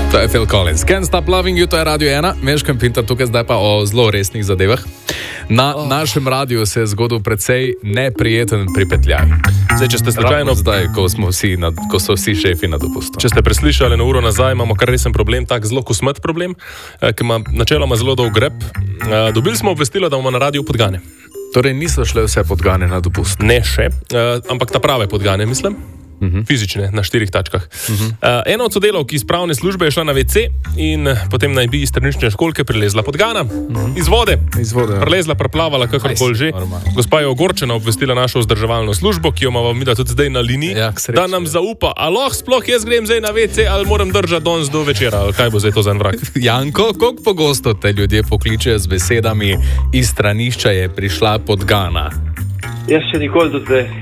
To je Phil Collins. Can't Stop Loving You, to je Radio 1. Meško in Pintar tukaj zdaj pa o zelo resnih zadevah. Na našem radiju se je zgodil precej neprijeten pripetljaj. Zdaj, če ste slučajno zdaj, ko so vsi šefi na dopustu. Če ste preslišali na uro nazaj, imamo kar resen problem, tak zelo kosmet problem, ki ima načeloma zelo dolg grep. Dobili smo obvestilo, da bomo na radiju podgane. Torej niso šle vse podgane na dopust? Ne še, ampak ta prave podgane, mislim. Fizične, na 4 tačkah. Ena od sodelavk iz pravne službe je šla na WC in potem naj bi iz stranične školjke prilezla podgana. Iz vode. Prilezla, preplavala, kakorkoli že. Gospa je ogorčena obvestila našo vzdrževalno službo, ki jo imamo mi da tudi zdaj na liniji, da nam zaupa, a lahko sploh jaz grem zdaj na WC ali moram držati danes do večera, ali kaj bo zdaj to za en vrak. Janko, koliko pogosto te ljudje pokličejo z besedami iz stranišča je prišla podgana? Jaz še nikoli do zdaj.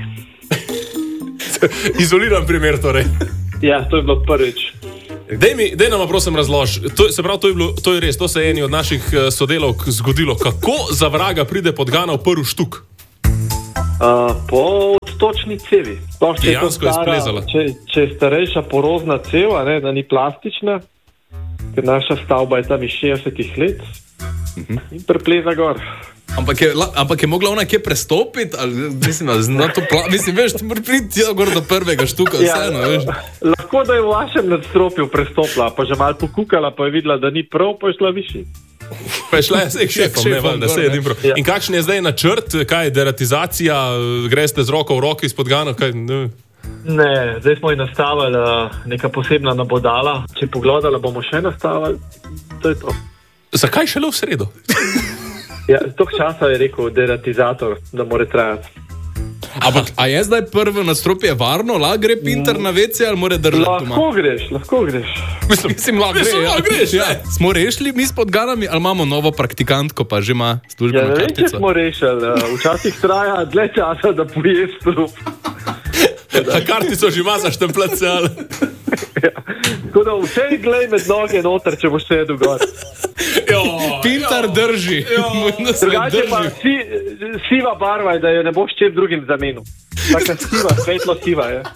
Izoliran primer torej. Ja, to je bilo prvič. Dej nama prosim razloži. Se pravi, to je res, to se je eni od naših sodelavk zgodilo. Kako za vraga pride podgana v prvi štuk? Po odtočni cevi. Dejansko je splezala. Če je starejša porozna ceva, ne, da ni plastična, ker naša stavba je tam iz 60 let in prepleza gor. Ampak je mogla ona kje prestopiti? Mislim, veš, ti moraš priti gor do prvega štuka, vseeno, veš. Lahko, da je v vašem nadstropju prestopila, pa že malo pokukala, pa je videla, da ni prav, pa je šla višji. Pa je šla šefom, da se jedim prav. In kakšen je zdaj načrt? Kaj je deratizacija? Greste z roko v roki iz podgana? Ne, zdaj smo ji nastavili neka posebna nabodala. Če pogledala, bomo še nastavili. To je to. Zakaj šele v sredo? Ja, toliko časa je rekel deratizator, da mora trajati. Ampak, a je zdaj prvo nadstropje varno? Lahko gre Pintar na WC ali mora držati doma? Lahko greš. Mislim, lahko greš. Ja. Smo rešili mi s podganami ali imamo novo praktikantko, pa že ima službeno kartico? Ja, ne vem, če smo rešili. Včasih traja dlje časa, da poješ strup. A kartico že ima za štempljati se, ali? Ja. Tako da vse glej med noge noter, če boš sedel gor. Pintar drži. Drugače pa siva barva je, da jo ne boš čep drugim zamenil. Taka siva, svetlo siva je.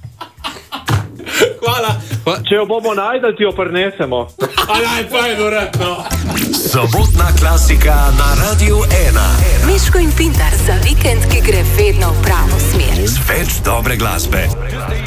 Hvala. Če jo bomo najdel, ti jo prinesemo. Sobotna klasika na Radio 1. Miško in Pintar za vikend, ki gre vedno v pravo smer. Več dobre glasbe.